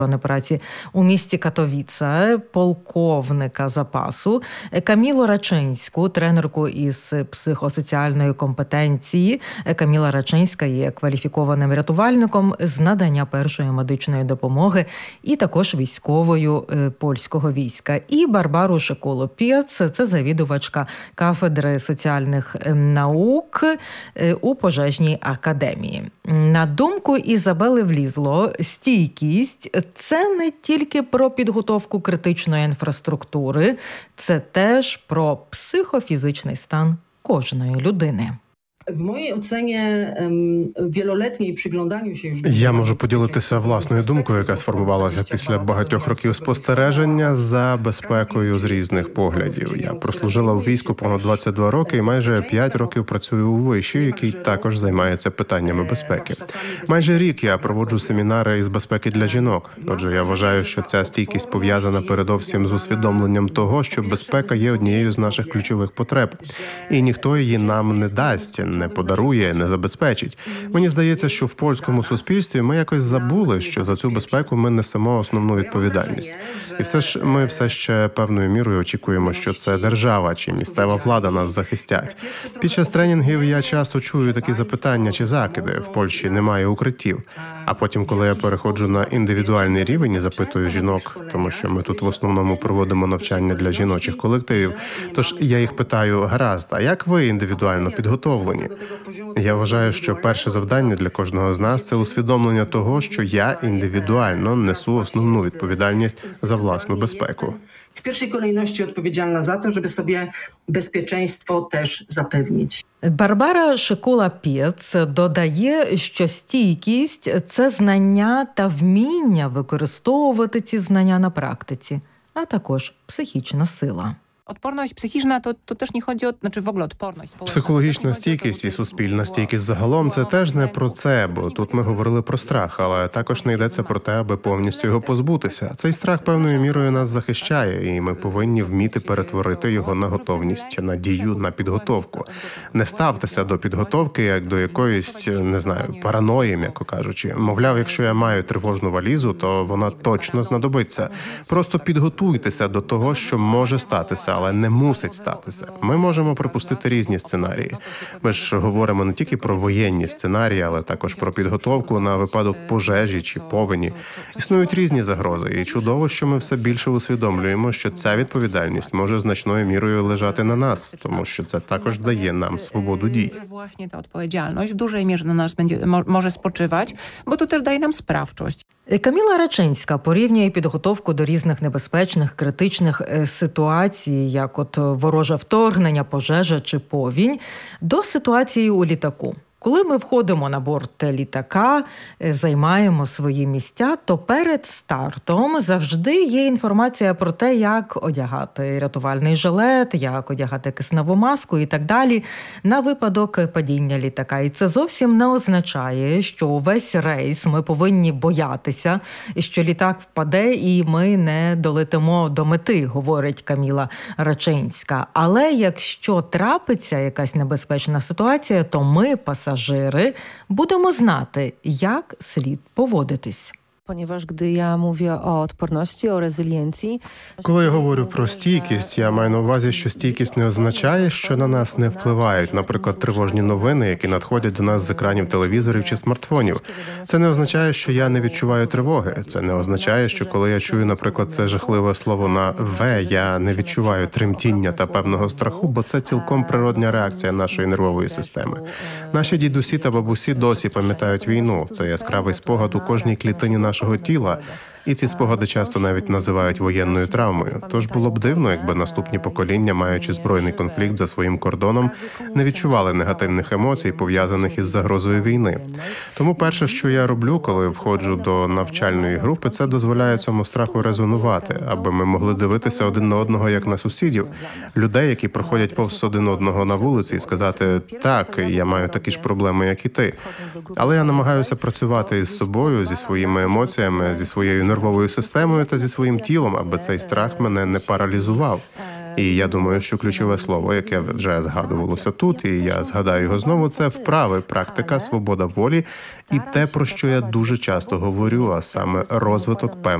праці у місті Катовіце, полковника запасу, Камілу Рачинську, тренерку із психосоціальної компетенції. Каміла Рачинська є кваліфікованим рятувальником з надання першої медичної допомоги і також військовою польського війська. І Барбару Шикулу-Пєц, це завідувачка кафедри соціальних наук у пожежній академії. На думку Ізабели Влізло, стійкість – це не тільки про підготовку критичної інфраструктури, це теж про психофізичний стан кожної людини. В моїй оцені вieloletniej przyglądaniu się już... Я можу поділитися власною думкою, яка сформувалася після багатьох років спостереження за безпекою з різних поглядів. Я прослужила у війську понад 22 роки і майже 5 років працюю у виші, який також займається питаннями безпеки. Майже рік я проводжу семінари із безпеки для жінок. Отже, я вважаю, що ця стійкість пов'язана передовсім з усвідомленням того, що безпека є однією з наших ключових потреб. І ніхто її нам не дасть, не подарує, не забезпечить. Мені здається, що в польському суспільстві ми якось забули, що за цю безпеку ми несемо основну відповідальність. І все ж ми все ще певною мірою очікуємо, що це держава чи місцева влада нас захистять. Під час тренінгів я часто чую такі запитання чи закиди. В Польщі немає укриттів. А потім, коли я переходжу на індивідуальний рівень і запитую жінок, тому що ми тут в основному проводимо навчання для жіночих колективів, тож я їх питаю: гаразд, а як ви індивідуально підготовлені? Я вважаю, що перше завдання для кожного з нас – це усвідомлення того, що я індивідуально несу основну відповідальність за власну безпеку. W pierwszej kolejności odpowiedzialna za to, żeby sobie bezpieczeństwo też zapewnić. Барбара Шикула-Пєц додає, що стійкість – це знання та вміння використовувати ці знання на практиці, а також психічна сила. Odporność psychiczna to też nie chodzi o, w ogóle odporność. Психологічна стійкість і суспільна стійкість загалом – це теж не про це, бо тут ми говорили про страх, але також не йдеться про те, аби повністю його позбутися. Цей страх певною мірою нас захищає, і ми повинні вміти перетворити його на готовність, на дію, на підготовку. Не ставтеся до підготовки як до якоїсь, не знаю, параної, м'яко кажучи. Мовляв, якщо я маю тривожну валізу, то вона точно знадобиться. Просто підготуйтеся до того, що може статися, але не мусить статися. Ми можемо припустити різні сценарії. Ми ж говоримо не тільки про воєнні сценарії, але також про підготовку на випадок пожежі чи повені. Існують різні загрози, і чудово, що ми все більше усвідомлюємо, що ця відповідальність може значною мірою лежати на нас, тому що це також дає нам свободу дій. Właśnie ta odpowiedzialność w dużej mierze na nas może spoczywać, bo to też daje nam sprawczość. Каміла Рачинська порівнює підготовку до різних небезпечних, критичних ситуацій, як от вороже вторгнення, пожежа чи повінь, до ситуації у літаку. Коли ми входимо на борт літака, займаємо свої місця, то перед стартом завжди є інформація про те, як одягати рятувальний жилет, як одягати кисневу маску і так далі на випадок падіння літака. І це зовсім не означає, що увесь рейс ми повинні боятися, що літак впаде і ми не долетимо до мети, говорить Каміла Рачинська. Але якщо трапиться якась небезпечна ситуація, то ми, пасажири, будемо знати, як слід поводитись. Ponieważ gdy ja mówię o odporności, o rezyliencji... Коли я говорю про стійкість, я маю на увазі, що стійкість не означає, що на нас не впливають, наприклад, тривожні новини, які надходять до нас з екранів телевізорів чи смартфонів. Це не означає, що я не відчуваю тривоги. Це не означає, що коли я чую, наприклад, це жахливе слово на «В», я не відчуваю тремтіння та певного страху, бо це цілком природня реакція нашої нервової системи. Наші дідусі та бабусі досі пам'ятають війну. Це яскравий спогад у кожній клітині нашого тіла. І ці спогади часто навіть називають воєнною травмою. Тож було б дивно, якби наступні покоління, маючи збройний конфлікт за своїм кордоном, не відчували негативних емоцій, пов'язаних із загрозою війни. Тому перше, що я роблю, коли входжу до навчальної групи, це дозволяє цьому страху резонувати, аби ми могли дивитися один на одного, як на сусідів, людей, які проходять повз один одного на вулиці, і сказати: «Так, я маю такі ж проблеми, як і ти». Але я намагаюся працювати із собою, зі своїми емоціями, зі своєю нервовою системою та зі своїм тілом, аби цей страх мене не паралізував. І я думаю, що ключове слово, яке вже згадувалося тут, і я згадаю його знову, це вправи, практика, свобода волі і те, про що я дуже часто говорю, а саме розвиток певних